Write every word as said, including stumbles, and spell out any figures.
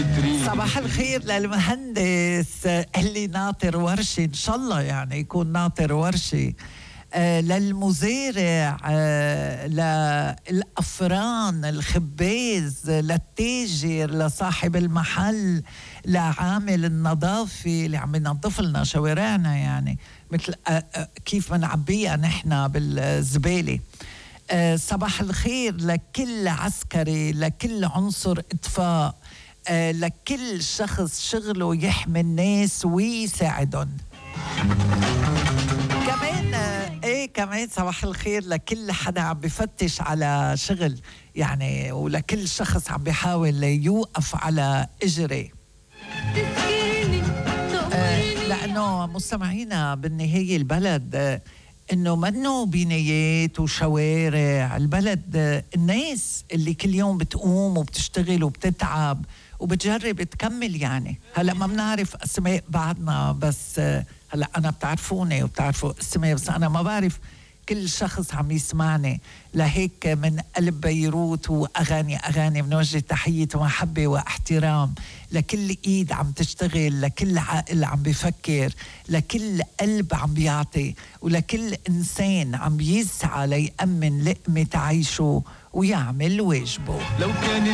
صباح الخير للمهندس اللي ناطر ورشة، إن شاء الله يعني يكون ناطر ورشة. آه للمزارع، آه للأفران، الخباز، للتاجر، لصاحب المحل، لعامل النظافة اللي عم ينظف لنا شوارعنا، يعني مثل آه آه كيف منعبيها نحن بالزبالة. آه صباح الخير لكل عسكري، لكل عنصر إطفاء، آه لكل شخص شغله يحمي الناس ويساعدهم. كمان آه ايه كمان صباح الخير لكل حدا عم بفتش على شغل، يعني ولكل شخص عم بيحاول يوقف على اجري. آه لانه مستمعينا بالنهاية البلد آه انه منه بنايات وشوارع، البلد آه الناس اللي كل يوم بتقوم وبتشتغل وبتتعب وبتجرب تكمل. يعني هلا ما بنعرف اسماء بعضنا، بس هلا انا بتعرفوني وبتعرفوا اسماء، بس انا ما بعرف كل شخص عم يسمعني. لهيك من قلب بيروت واغاني اغاني بنوجه تحيه ومحبه واحترام لكل ايد عم تشتغل، لكل عقل عم بفكر، لكل قلب عم بيعطي، ولكل انسان عم بيسعى ليأمن لقمه عيشه ويعمل واجبه. لو كان